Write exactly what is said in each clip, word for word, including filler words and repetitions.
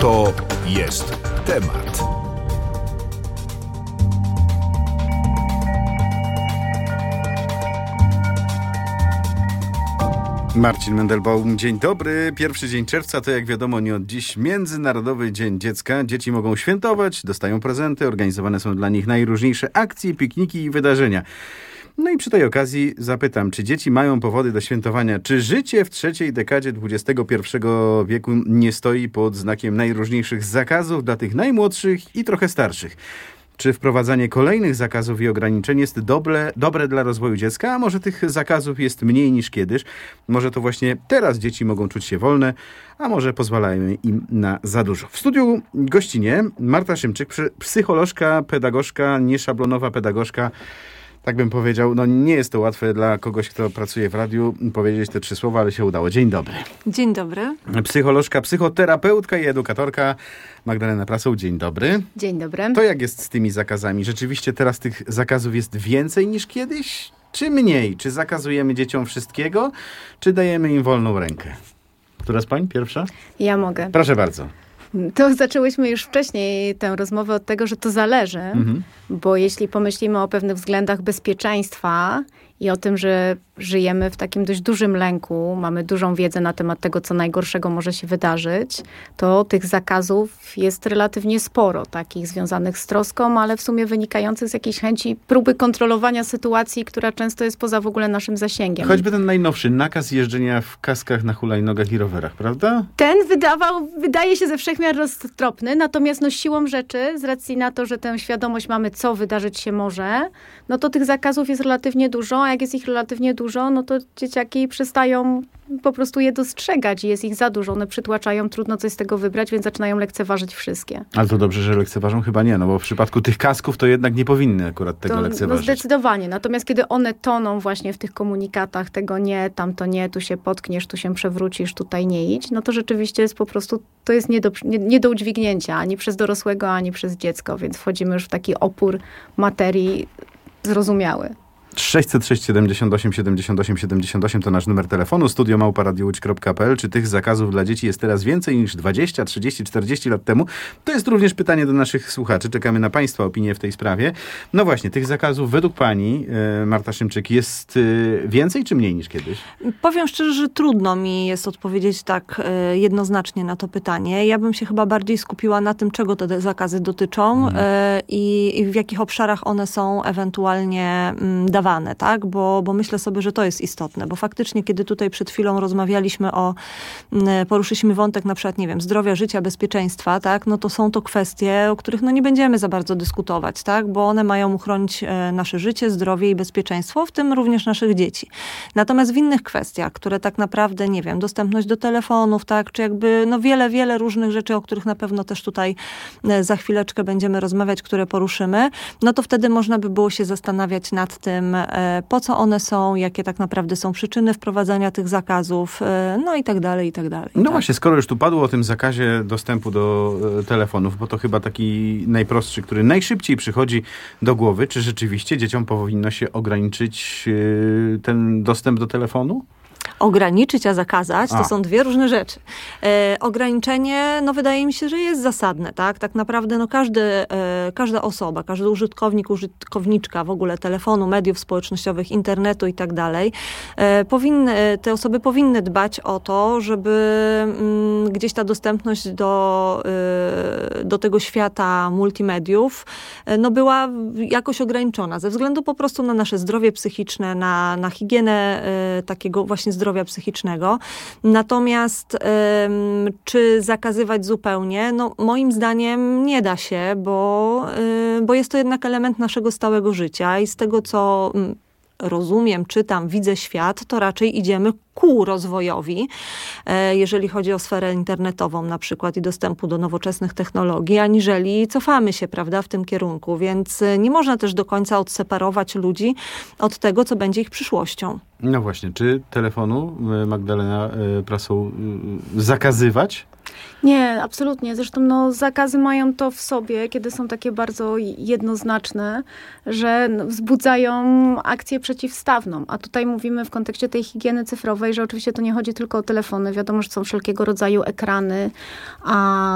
To jest temat. Marcin Mendelbaum, dzień dobry. Pierwszy dzień czerwca to, jak wiadomo, nie od dziś Międzynarodowy Dzień Dziecka. Dzieci mogą świętować, dostają prezenty, organizowane są dla nich najróżniejsze akcje, pikniki i wydarzenia. No i przy tej okazji zapytam, czy dzieci mają powody do świętowania? Czy życie w trzeciej dekadzie dwudziestego pierwszego wieku nie stoi pod znakiem najróżniejszych zakazów dla tych najmłodszych i trochę starszych? Czy wprowadzanie kolejnych zakazów i ograniczeń jest dobre, dobre dla rozwoju dziecka? A może tych zakazów jest mniej niż kiedyś? Może to właśnie teraz dzieci mogą czuć się wolne, a może pozwalajmy im na za dużo. W studiu gościnie Marta Szymczyk, psycholożka, pedagogzka, nieszablonowa pedagogzka. Tak bym powiedział, no nie jest to łatwe dla kogoś, kto pracuje w radiu, powiedzieć te trzy słowa, ale się udało. Dzień dobry. Dzień dobry. Psycholożka, psychoterapeutka i edukatorka Magdalena Prasoł. Dzień dobry. Dzień dobry. To jak jest z tymi zakazami? Rzeczywiście teraz tych zakazów jest więcej niż kiedyś? Czy mniej? Czy zakazujemy dzieciom wszystkiego? Czy dajemy im wolną rękę? Która z pań pierwsza? Ja mogę. Proszę bardzo. To zaczęłyśmy już wcześniej tę rozmowę od tego, że to zależy, mhm. bo jeśli pomyślimy o pewnych względach bezpieczeństwa i o tym, że żyjemy w takim dość dużym lęku, mamy dużą wiedzę na temat tego, co najgorszego może się wydarzyć, to tych zakazów jest relatywnie sporo, takich związanych z troską, ale w sumie wynikających z jakiejś chęci próby kontrolowania sytuacji, która często jest poza w ogóle naszym zasięgiem. Choćby ten najnowszy nakaz jeżdżenia w kaskach na hulajnogach i rowerach, prawda? Ten wydawał, wydaje się ze wszechmiar roztropny, natomiast no siłą rzeczy, z racji na to, że tę świadomość mamy, co wydarzyć się może, no to tych zakazów jest relatywnie dużo, a jak jest ich relatywnie dużo, no to dzieciaki przestają po prostu je dostrzegać i jest ich za dużo. One przytłaczają, trudno coś z tego wybrać, więc zaczynają lekceważyć wszystkie. Ale to dobrze, że lekceważą? Chyba nie, no bo w przypadku tych kasków to jednak nie powinny akurat tego to, lekceważyć. No zdecydowanie. Natomiast kiedy one toną właśnie w tych komunikatach, tego nie, tamto nie, tu się potkniesz, tu się przewrócisz, tutaj nie idź, no to rzeczywiście jest po prostu, to jest nie do, nie, nie do udźwignięcia, ani przez dorosłego, ani przez dziecko, więc wchodzimy już w taki opór materii zrozumiały. sześćset sześć siedemdziesiąt osiem siedemdziesiąt osiem siedemdziesiąt osiem to nasz numer telefonu, studio małpa radio łódź kropka p l. Czy tych zakazów dla dzieci jest teraz więcej niż dwadzieścia, trzydzieści, czterdzieści lat temu? To jest również pytanie do naszych słuchaczy. Czekamy na Państwa opinie w tej sprawie. No właśnie, tych zakazów według Pani, e, Marta Szymczyk, jest e, więcej czy mniej niż kiedyś? Powiem szczerze, że trudno mi jest odpowiedzieć tak e, jednoznacznie na to pytanie. Ja bym się chyba bardziej skupiła na tym, czego te zakazy dotyczą hmm. e, i, i w jakich obszarach one są ewentualnie m, dawane. Tak? Bo, bo myślę sobie, że to jest istotne, bo faktycznie, kiedy tutaj przed chwilą rozmawialiśmy o, poruszyliśmy wątek na przykład, nie wiem, zdrowia, życia, bezpieczeństwa, tak? No to są to kwestie, o których no nie będziemy za bardzo dyskutować, tak? Bo one mają uchronić nasze życie, zdrowie i bezpieczeństwo, w tym również naszych dzieci. Natomiast w innych kwestiach, które tak naprawdę, nie wiem, dostępność do telefonów, tak? Czy jakby, no wiele, wiele różnych rzeczy, o których na pewno też tutaj za chwileczkę będziemy rozmawiać, które poruszymy, no to wtedy można by było się zastanawiać nad tym, po co one są, jakie tak naprawdę są przyczyny wprowadzania tych zakazów, no i tak dalej, i tak dalej. No tak. właśnie, skoro już tu padło o tym zakazie dostępu do e, telefonów, bo to chyba taki najprostszy, który najszybciej przychodzi do głowy, czy rzeczywiście dzieciom powinno się ograniczyć e, ten dostęp do telefonu? Ograniczyć, a zakazać, to a. są dwie różne rzeczy. E, ograniczenie, no wydaje mi się, że jest zasadne, tak? Tak naprawdę, no każdy, e, każda osoba, każdy użytkownik, użytkowniczka w ogóle telefonu, mediów społecznościowych, internetu i tak dalej, e, powinny, te osoby powinny dbać o to, żeby m, gdzieś ta dostępność do, e, do tego świata multimediów, e, no była jakoś ograniczona, ze względu po prostu na nasze zdrowie psychiczne, na, na higienę e, takiego właśnie zdrowia psychicznego. Natomiast ym, czy zakazywać zupełnie? No moim zdaniem nie da się, bo, yy, bo jest to jednak element naszego stałego życia i z tego, co yy, rozumiem, czytam, widzę świat, to raczej idziemy ku rozwojowi, jeżeli chodzi o sferę internetową na przykład i dostępu do nowoczesnych technologii, aniżeli cofamy się, prawda, w tym kierunku. Więc nie można też do końca odseparować ludzi od tego, co będzie ich przyszłością. No właśnie, czy telefonu, Magdalena Prasoł, zakazywać? Nie, absolutnie. Zresztą no, zakazy mają to w sobie, kiedy są takie bardzo jednoznaczne, że wzbudzają akcję przeciwstawną. A tutaj mówimy w kontekście tej higieny cyfrowej, że oczywiście to nie chodzi tylko o telefony. Wiadomo, że są wszelkiego rodzaju ekrany, a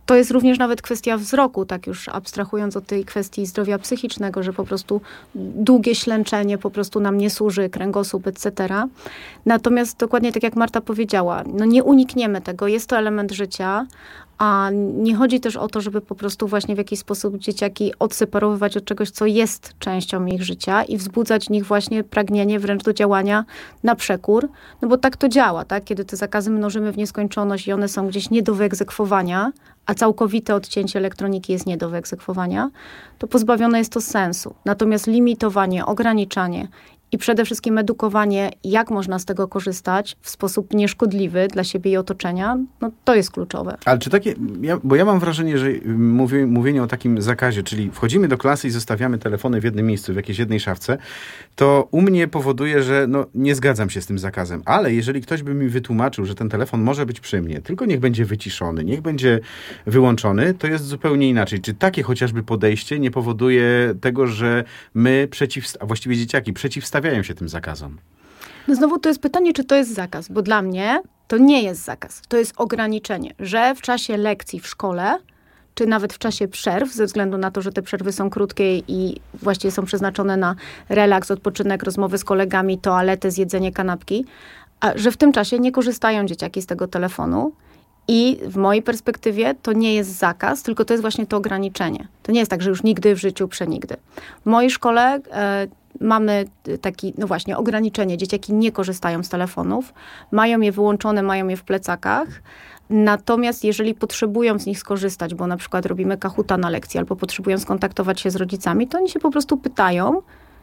to jest również nawet kwestia wzroku, tak już abstrahując od tej kwestii zdrowia psychicznego, że po prostu długie ślęczenie po prostu nam nie służy, kręgosłup, et cetera. Natomiast dokładnie tak jak Marta powiedziała, no nie unikniemy tego, jest to element życia, a nie chodzi też o to, żeby po prostu właśnie w jakiś sposób dzieciaki odseparowywać od czegoś, co jest częścią ich życia i wzbudzać w nich właśnie pragnienie wręcz do działania na przekór. No bo tak to działa, tak? Kiedy te zakazy mnożymy w nieskończoność i one są gdzieś nie do wyegzekwowania, a całkowite odcięcie elektroniki jest nie do wyegzekwowania, to pozbawione jest to sensu. Natomiast limitowanie, ograniczanie i przede wszystkim edukowanie, jak można z tego korzystać w sposób nieszkodliwy dla siebie i otoczenia, no to jest kluczowe. Ale czy takie, ja, bo ja mam wrażenie, że mówię, mówienie o takim zakazie, czyli wchodzimy do klasy i zostawiamy telefony w jednym miejscu, w jakiejś jednej szafce, to u mnie powoduje, że no, nie zgadzam się z tym zakazem. Ale jeżeli ktoś by mi wytłumaczył, że ten telefon może być przy mnie, tylko niech będzie wyciszony, niech będzie wyłączony, to jest zupełnie inaczej. Czy takie chociażby podejście nie powoduje tego, że my przeciw, a właściwie dzieciaki przeciwstawiają się tym zakazom? No znowu to jest pytanie, czy to jest zakaz, bo dla mnie to nie jest zakaz, to jest ograniczenie, że w czasie lekcji w szkole, czy nawet w czasie przerw, ze względu na to, że te przerwy są krótkie i właściwie są przeznaczone na relaks, odpoczynek, rozmowy z kolegami, toaletę, zjedzenie kanapki, a że w tym czasie nie korzystają dzieciaki z tego telefonu. I w mojej perspektywie to nie jest zakaz, tylko to jest właśnie to ograniczenie. To nie jest tak, że już nigdy w życiu, przenigdy. W mojej szkole e, mamy taki, no właśnie, ograniczenie. Dzieciaki nie korzystają z telefonów, mają je wyłączone, mają je w plecakach. Natomiast jeżeli potrzebują z nich skorzystać, bo na przykład robimy kahuta na lekcji albo potrzebują skontaktować się z rodzicami, to oni się po prostu pytają.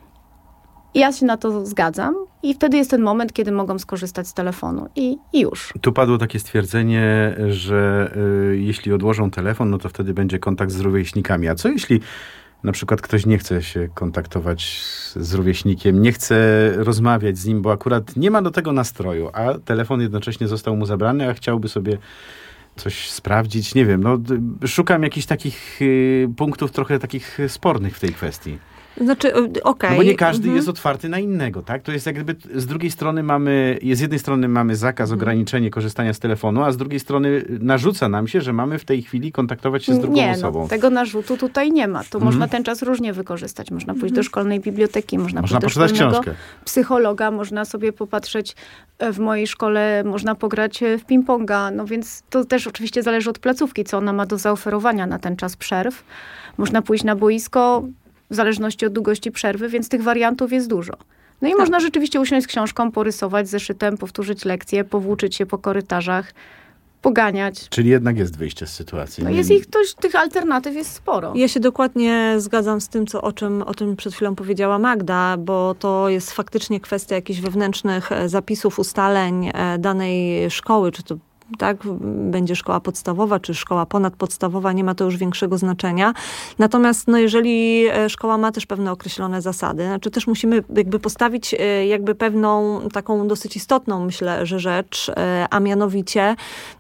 Ja się na to zgadzam i wtedy jest ten moment, kiedy mogą skorzystać z telefonu i, i już. Tu padło takie stwierdzenie, że y, jeśli odłożą telefon, no to wtedy będzie kontakt z rówieśnikami. A co jeśli na przykład ktoś nie chce się kontaktować z rówieśnikiem, nie chce rozmawiać z nim, bo akurat nie ma do tego nastroju, a telefon jednocześnie został mu zabrany, a chciałby sobie coś sprawdzić? Nie wiem, no szukam jakichś takich y, punktów trochę takich spornych w tej kwestii. Znaczy, okej. Okay. No bo nie każdy mhm. jest otwarty na innego, tak? To jest jak gdyby z drugiej strony mamy, z jednej strony mamy zakaz, ograniczenie korzystania z telefonu, a z drugiej strony narzuca nam się, że mamy w tej chwili kontaktować się z drugą nie, osobą. No, tego narzutu tutaj nie ma. To mhm. można ten czas różnie wykorzystać. Można pójść do szkolnej biblioteki, można, można pójść do szkolnego książkę. psychologa, można sobie popatrzeć. W mojej szkole można pograć w ping-ponga, no więc to też oczywiście zależy od placówki, co ona ma do zaoferowania na ten czas przerw. Można pójść na boisko, w zależności od długości przerwy, więc tych wariantów jest dużo. No i tak. Można rzeczywiście usiąść z książką, porysować zeszytem, powtórzyć lekcję, powłóczyć się po korytarzach, poganiać. Czyli jednak jest wyjście z sytuacji. No jest ich, to, tych alternatyw jest sporo. Ja się dokładnie zgadzam z tym, co, o, czym, o czym przed chwilą powiedziała Magda, bo to jest faktycznie kwestia jakichś wewnętrznych zapisów, ustaleń danej szkoły, czy to tak, będzie szkoła podstawowa, czy szkoła ponadpodstawowa, nie ma to już większego znaczenia. Natomiast no, jeżeli szkoła ma też pewne określone zasady, znaczy też musimy jakby postawić jakby pewną taką dosyć istotną, myślę, że rzecz, a mianowicie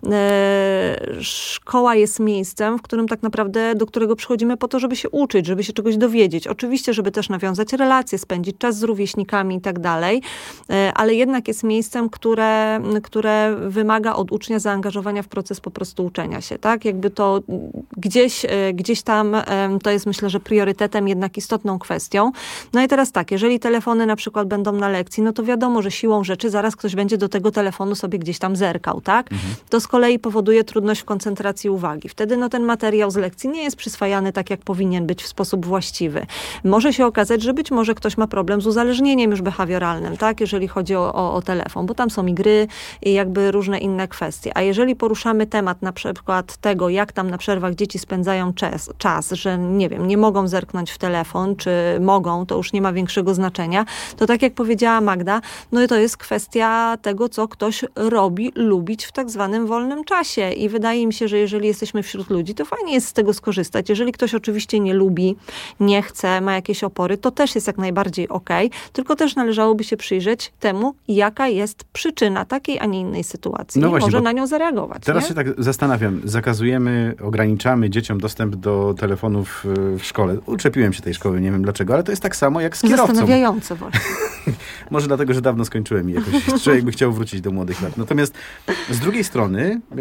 szkoła jest miejscem, w którym tak naprawdę, do którego przychodzimy po to, żeby się uczyć, żeby się czegoś dowiedzieć. Oczywiście, żeby też nawiązać relacje, spędzić czas z rówieśnikami i tak dalej, ale jednak jest miejscem, które, które wymaga od ucznia zaangażowania w proces po prostu uczenia się, tak? Jakby to gdzieś, gdzieś tam to jest, myślę, że priorytetem, jednak istotną kwestią. No i teraz tak, jeżeli telefony na przykład będą na lekcji, no to wiadomo, że siłą rzeczy zaraz ktoś będzie do tego telefonu sobie gdzieś tam zerkał, tak? Mhm. To z kolei powoduje trudność w koncentracji uwagi. Wtedy no ten materiał z lekcji nie jest przyswajany tak, jak powinien być w sposób właściwy. Może się okazać, że być może ktoś ma problem z uzależnieniem już behawioralnym, tak? Jeżeli chodzi o, o, o telefon, bo tam są i gry i jakby różne inne kwestie. A jeżeli poruszamy temat na przykład tego, jak tam na przerwach dzieci spędzają czas, czas, że nie wiem, nie mogą zerknąć w telefon, czy mogą, to już nie ma większego znaczenia, to tak jak powiedziała Magda, no i to jest kwestia tego, co ktoś robi, lubić w tak zwanym wolnym czasie. I wydaje mi się, że jeżeli jesteśmy wśród ludzi, to fajnie jest z tego skorzystać. Jeżeli ktoś oczywiście nie lubi, nie chce, ma jakieś opory, to też jest jak najbardziej okej, tylko też należałoby się przyjrzeć temu, jaka jest przyczyna takiej, a nie innej sytuacji. No właśnie, może na nią zareagować. Teraz nie? się tak zastanawiam. Zakazujemy, ograniczamy dzieciom dostęp do telefonów w szkole. Uczepiłem się tej szkoły, nie wiem dlaczego, ale to jest tak samo jak z kierowcą. Zastanawiające właśnie. Może dlatego, że dawno skończyłem i jakoś człowiek by chciał wrócić do młodych lat. Natomiast z drugiej strony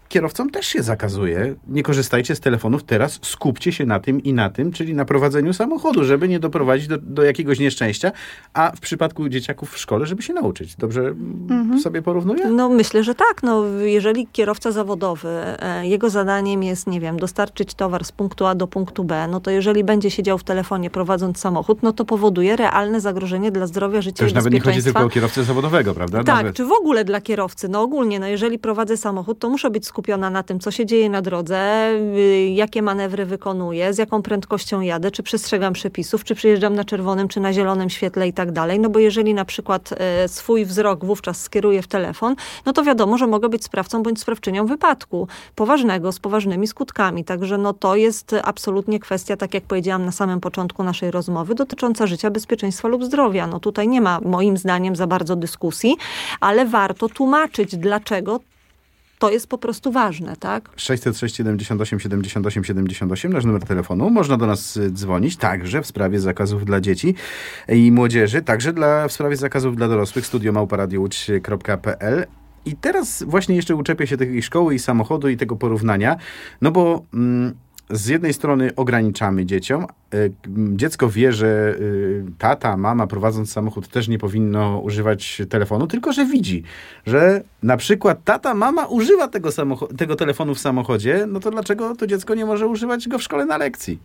kierowcom też się zakazuje. Nie korzystajcie z telefonów teraz, skupcie się na tym i na tym, czyli na prowadzeniu samochodu, żeby nie doprowadzić do, do jakiegoś nieszczęścia, a w przypadku dzieciaków w szkole, żeby się nauczyć. Dobrze mhm. sobie porównuję? No myślę, że tak. No, jeżeli kierowca zawodowy, e, jego zadaniem jest, nie wiem, dostarczyć towar z punktu A do punktu B, no to jeżeli będzie siedział w telefonie prowadząc samochód, no to powoduje realne zagrożenie dla zdrowia, życia to już i nawet nie chodzi bezpieczeństwa. tylko o kierowcę zawodowego, prawda? Tak, nawet. czy w ogóle dla kierowcy. No ogólnie, no jeżeli prowadzę samochód, to muszę być skupiona na tym, co się dzieje na drodze, y, jakie manewry wykonuję, z jaką prędkością jadę, czy przestrzegam przepisów, czy przyjeżdżam na czerwonym, czy na zielonym świetle i tak dalej. No bo jeżeli na przykład y, swój wzrok wówczas skieruję w telefon, no to wiadomo, że mogę być sprawcą bądź sprawczynią wypadku poważnego, z poważnymi skutkami. Także no to jest absolutnie kwestia, tak jak powiedziałam na samym początku naszej rozmowy, dotycząca życia, bezpieczeństwa lub zdrowia. No tutaj nie ma moim zdaniem za bardzo dyskusji, ale warto tłumaczyć, dlaczego to jest po prostu ważne, tak? sześćset sześć siedemdziesiąt osiem siedemdziesiąt osiem siedemdziesiąt osiem, nasz numer telefonu. Można do nas dzwonić, także w sprawie zakazów dla dzieci i młodzieży, także dla, w sprawie zakazów dla dorosłych. studio małpa radio łódź kropka p l. I teraz właśnie jeszcze uczepię się tej szkoły i samochodu i tego porównania, no bo mm, z jednej strony ograniczamy dzieciom. Dziecko wie, że tata, mama prowadząc samochód też nie powinno używać telefonu, tylko że widzi, że na przykład tata, mama używa tego, samocho- tego telefonu w samochodzie, no to dlaczego to dziecko nie może używać go w szkole na lekcji?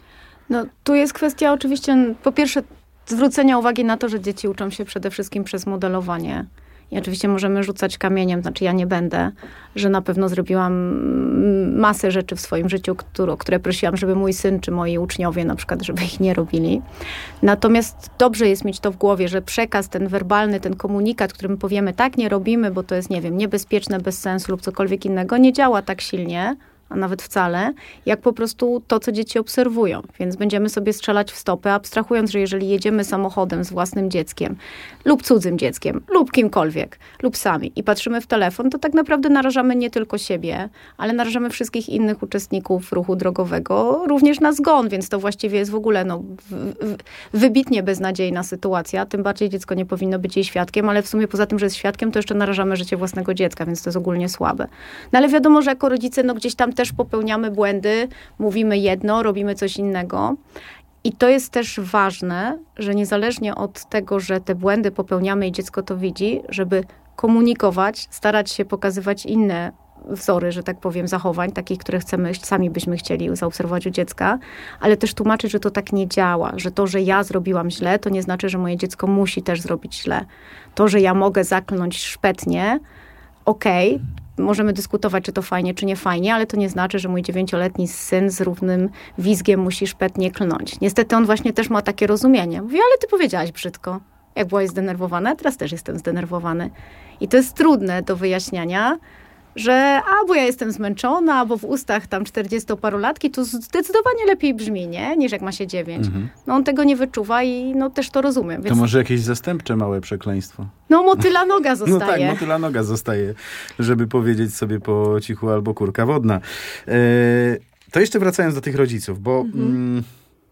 No tu jest kwestia oczywiście, po pierwsze zwrócenia uwagi na to, że dzieci uczą się przede wszystkim przez modelowanie. I oczywiście możemy rzucać kamieniem, znaczy ja nie będę, że na pewno zrobiłam masę rzeczy w swoim życiu, które, o które prosiłam, żeby mój syn czy moi uczniowie na przykład, żeby ich nie robili. Natomiast dobrze jest mieć to w głowie, że przekaz ten werbalny, ten komunikat, którym powiemy tak nie robimy, bo to jest, nie wiem, niebezpieczne, bez sensu lub cokolwiek innego, nie działa tak silnie, a nawet wcale, jak po prostu to, co dzieci obserwują. Więc będziemy sobie strzelać w stopę, abstrahując, że jeżeli jedziemy samochodem z własnym dzieckiem lub cudzym dzieckiem, lub kimkolwiek, lub sami i patrzymy w telefon, to tak naprawdę narażamy nie tylko siebie, ale narażamy wszystkich innych uczestników ruchu drogowego, również na zgon, więc to właściwie jest w ogóle no, w, w, wybitnie beznadziejna sytuacja, tym bardziej dziecko nie powinno być jej świadkiem, ale w sumie poza tym, że jest świadkiem, to jeszcze narażamy życie własnego dziecka, więc to jest ogólnie słabe. No ale wiadomo, że jako rodzice no, gdzieś tam też popełniamy błędy, mówimy jedno, robimy coś innego. I to jest też ważne, że niezależnie od tego, że te błędy popełniamy i dziecko to widzi, żeby komunikować, starać się pokazywać inne wzory, że tak powiem, zachowań, takich, które chcemy, sami byśmy chcieli zaobserwować u dziecka, ale też tłumaczyć, że to tak nie działa, że to, że ja zrobiłam źle, to nie znaczy, że moje dziecko musi też zrobić źle. To, że ja mogę zaklnąć szpetnie, okej, okay, możemy dyskutować, czy to fajnie, czy nie fajnie, ale to nie znaczy, że mój dziewięcioletni syn z równym wizgiem musi szpetnie klnąć. Niestety on właśnie też ma takie rozumienie. Mówi, ale ty powiedziałaś brzydko. Jak byłaś zdenerwowana, teraz też jestem zdenerwowany. I to jest trudne do wyjaśniania, że albo ja jestem zmęczona, albo w ustach tam czterdziestoparolatki, to zdecydowanie lepiej brzmi, nie? Niż jak ma się dziewięć. Mhm. No on tego nie wyczuwa i no też to rozumiem. Więc... To może jakieś zastępcze małe przekleństwo? No motyla noga zostaje. No tak, motyla noga zostaje, żeby powiedzieć sobie po cichu albo kurka wodna. E, to jeszcze wracając do tych rodziców, bo... Mhm. Mm,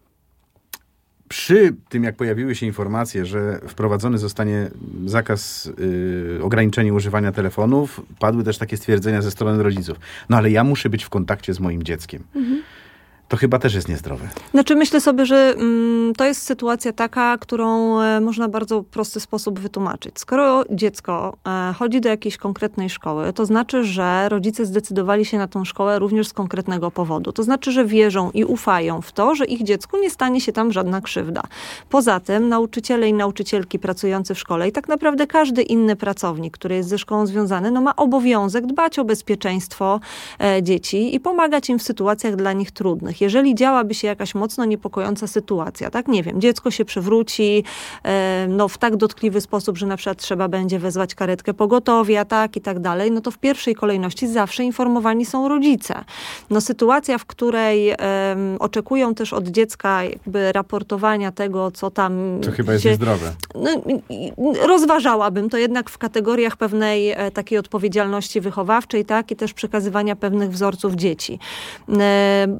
przy tym, jak pojawiły się informacje, że wprowadzony zostanie zakaz, yy, ograniczenie używania telefonów, padły też takie stwierdzenia ze strony rodziców. No ale ja muszę być w kontakcie z moim dzieckiem. Mhm. To chyba też jest niezdrowe. Znaczy myślę sobie, że mm, to jest sytuacja taka, którą e, można w bardzo prosty sposób wytłumaczyć. Skoro dziecko e, chodzi do jakiejś konkretnej szkoły, to znaczy, że rodzice zdecydowali się na tą szkołę również z konkretnego powodu. To znaczy, że wierzą i ufają w to, że ich dziecku nie stanie się tam żadna krzywda. Poza tym nauczyciele i nauczycielki pracujący w szkole i tak naprawdę każdy inny pracownik, który jest ze szkołą związany, no ma obowiązek dbać o bezpieczeństwo e, dzieci i pomagać im w sytuacjach dla nich trudnych. Jeżeli działaby się jakaś mocno niepokojąca sytuacja, tak, nie wiem, dziecko się przewróci e, no, w tak dotkliwy sposób, że na przykład trzeba będzie wezwać karetkę pogotowia, tak, i tak dalej, no to w pierwszej kolejności zawsze informowani są rodzice. No sytuacja, w której e, oczekują też od dziecka jakby raportowania tego, co tam... To chyba jest się, niezdrowe. No, rozważałabym to jednak w kategoriach pewnej e, takiej odpowiedzialności wychowawczej, tak, i też przekazywania pewnych wzorców dzieci. E, to też oczywiście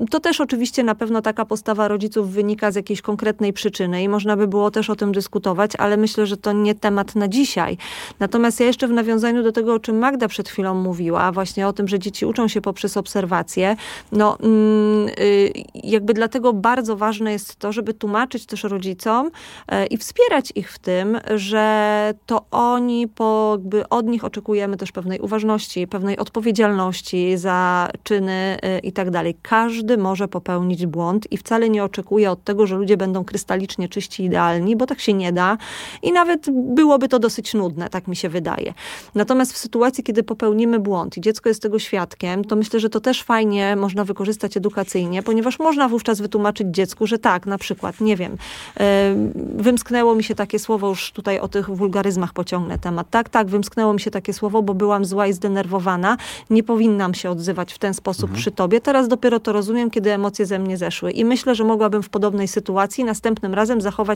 oczywiście na pewno taka postawa rodziców wynika z jakiejś konkretnej przyczyny i można by było też o tym dyskutować, ale myślę, że to nie temat na dzisiaj. Natomiast ja jeszcze w nawiązaniu do tego, o czym Magda przed chwilą mówiła, właśnie o tym, że dzieci uczą się poprzez obserwacje, no jakby dlatego bardzo ważne jest to, żeby tłumaczyć też rodzicom i wspierać ich w tym, że to oni, po, jakby od nich oczekujemy też pewnej uważności, pewnej odpowiedzialności za czyny i tak dalej. Każdy może popełnić błąd i wcale nie oczekuje od tego, że ludzie będą krystalicznie czyści, idealni, bo tak się nie da i nawet byłoby to dosyć nudne, tak mi się wydaje. Natomiast w sytuacji, kiedy popełnimy błąd i dziecko jest tego świadkiem, to myślę, że to też fajnie można wykorzystać edukacyjnie, ponieważ można wówczas wytłumaczyć dziecku, że tak, na przykład, nie wiem, wymsknęło mi się takie słowo, już tutaj o tych wulgaryzmach pociągnę temat, tak, tak, wymsknęło mi się takie słowo, bo byłam zła i zdenerwowana, nie powinnam się odzywać w ten sposób mhm. przy tobie, teraz dopiero to rozumiem, kiedy emocje ze mnie zeszły i myślę, że mogłabym w podobnej sytuacji następnym razem zachować